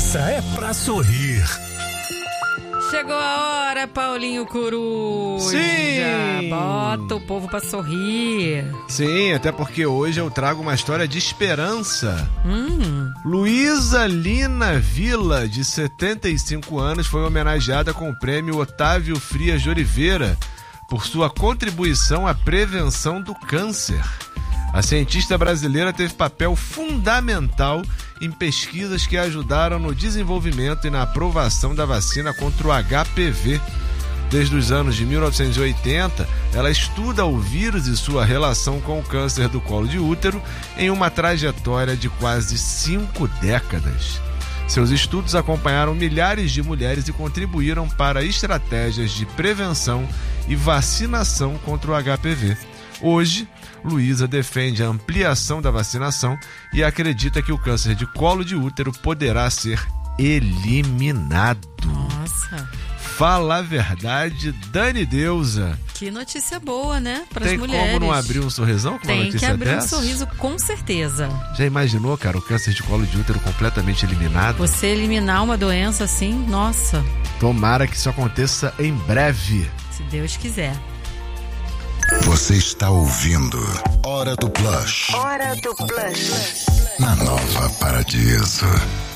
Essa é pra sorrir. Chegou a hora, Paulinho Coruja. Sim! Bota o povo pra sorrir. Sim, até porque hoje eu trago uma história de esperança. Luísa Lina Vila, de 75 anos, foi homenageada com o prêmio Otávio Frias de Oliveira por sua contribuição à prevenção do câncer. A cientista brasileira teve papel fundamental em pesquisas que ajudaram no desenvolvimento e na aprovação da vacina contra o HPV. Desde os anos de 1980, ela estuda o vírus e sua relação com o câncer do colo de útero em uma trajetória de quase 5 décadas. Seus estudos acompanharam milhares de mulheres e contribuíram para estratégias de prevenção e vacinação contra o HPV. Hoje, Luísa defende a ampliação da vacinação e acredita que o câncer de colo de útero poderá ser eliminado. Nossa. Fala a verdade, Dani Deusa. Que notícia boa, né? Para as mulheres. Tem como não abrir um sorrisão com uma notícia dessa? Tem que abrir um sorriso, com certeza. Já imaginou, cara, o câncer de colo de útero completamente eliminado? Você eliminar uma doença assim, nossa. Tomara que isso aconteça em breve. Se Deus quiser. Você está ouvindo Hora do Plush. Hora do Plush. Na Nova Paradiso.